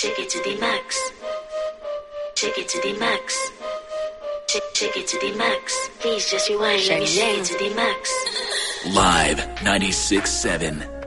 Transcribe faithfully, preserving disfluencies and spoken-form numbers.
Take it to the max. Take it to the max. Take, take it to the max. Please just rewind. Let me shake it to the max. Live ninety-six point seven.